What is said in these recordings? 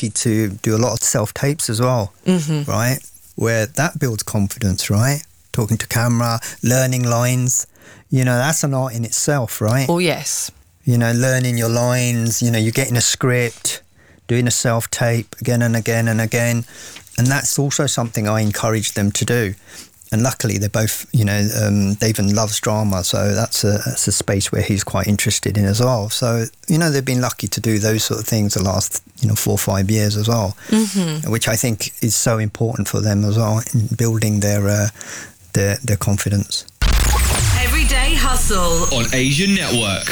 lucky to do a lot of self-tapes as well, right? Where that builds confidence, right? Talking to camera, learning lines. That's an art in itself, right? Oh, yes. Learning your lines, you're getting a script, doing a self-tape again and again and again. And that's also something I encourage them to do. And luckily, they're both, David loves drama, so that's a space where he's quite interested in as well. So, they've been lucky to do those sort of things the last, 4 or 5 years as well, which I think is so important for them as well in building their confidence. Everyday Hustle on Asian Network.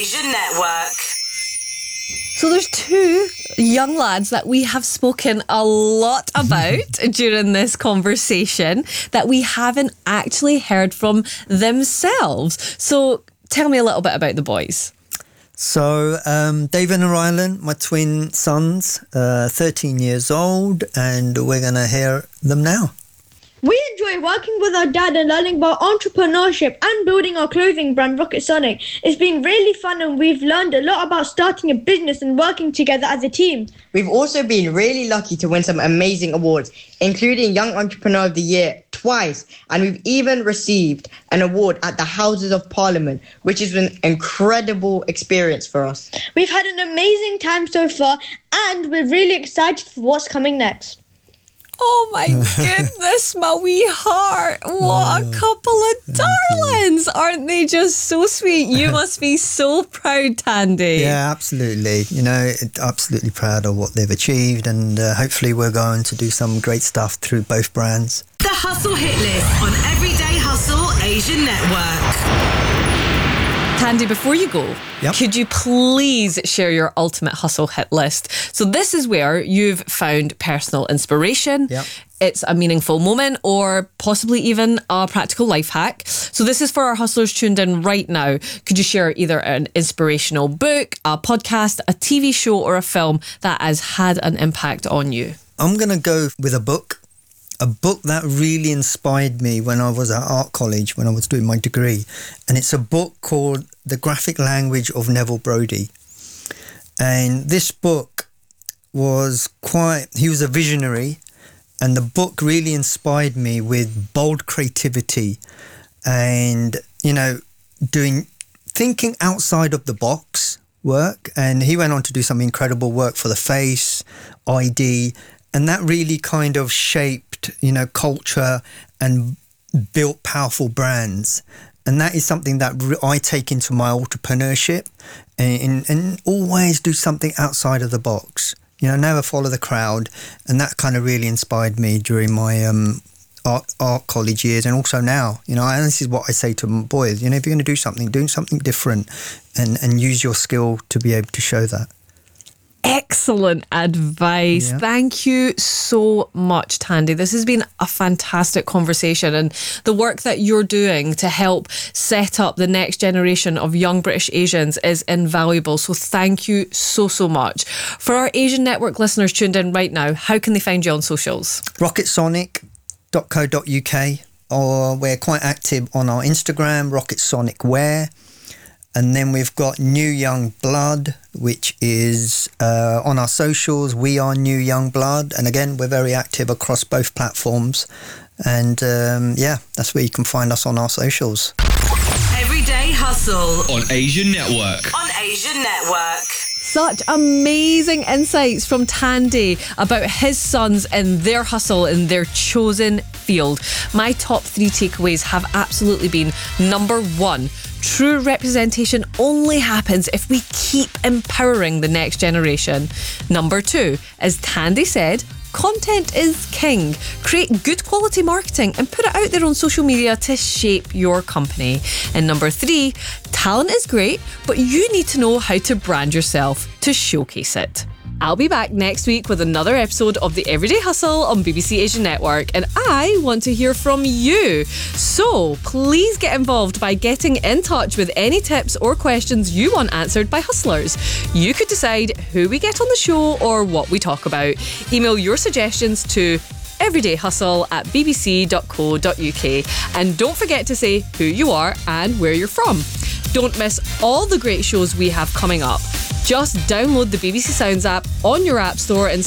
So there's 2 young lads that we have spoken a lot about during this conversation that we haven't actually heard from themselves. So tell me a little bit about the boys. So David and Rylan, my twin sons, 13 years old, and we're going to hear them now. We enjoy working with our dad and learning about entrepreneurship and building our clothing brand Rocket Sonic. It's been really fun and we've learned a lot about starting a business and working together as a team. We've also been really lucky to win some amazing awards, including Young Entrepreneur of the Year twice, and we've even received an award at the Houses of Parliament, which has been an incredible experience for us. We've had an amazing time so far and we're really excited for what's coming next. Oh my goodness, my wee heart. What a couple of darlings. Aren't they just so sweet? You must be so proud, Tandy. Yeah, absolutely. Absolutely proud of what they've achieved, and hopefully we're going to do some great stuff through both brands. The Hustle Hit List on Everyday Hustle Asian Network. Tandy, before you go, could you please share your ultimate hustle hit list? So this is where you've found personal inspiration. It's a meaningful moment or possibly even a practical life hack. So this is for our hustlers tuned in right now. Could you share either an inspirational book, a podcast, a TV show or a film that has had an impact on you? I'm going to go with a book that really inspired me when I was at art college, when I was doing my degree. And it's a book called The Graphic Language of Neville Brody. And this book he was a visionary, and the book really inspired me with bold creativity and, thinking outside of the box work. And he went on to do some incredible work for The Face, ID, and that really kind of shaped, culture and built powerful brands. And that is something that I take into my entrepreneurship and always do something outside of the box. Never follow the crowd. And that kind of really inspired me during my art college years and also now. And this is what I say to my boys. If you're going to do something different and use your skill to be able to show that. Excellent advice. Thank you so much, Tandy. This has been a fantastic conversation, and the work that you're doing to help set up the next generation of young British Asians is invaluable. So thank you so, so much. For our Asian Network listeners tuned in right now, how can they find you on socials? rocketsonic.co.uk, or we're quite active on our Instagram, Rocket Sonic Wear. And then we've got New Young Blood, which is on our socials. We are New Young Blood. And again, we're very active across both platforms. And that's where you can find us on our socials. Everyday Hustle on Asian Network. Such amazing insights from Tandy about his sons and their hustle in their chosen field. My top 3 takeaways have absolutely been: number 1, true representation only happens if we keep empowering the next generation. Number 2, as Tandy said, content is king. Create good quality marketing and put it out there on social media to shape your company. And number 3, talent is great, but you need to know how to brand yourself to showcase it. I'll be back next week with another episode of The Everyday Hustle on BBC Asian Network, and I want to hear from you. So please get involved by getting in touch with any tips or questions you want answered by hustlers. You could decide who we get on the show or what we talk about. Email your suggestions to everydayhustle@bbc.co.uk, and don't forget to say who you are and where you're from. Don't miss all the great shows we have coming up. Just download the BBC Sounds app on your App Store and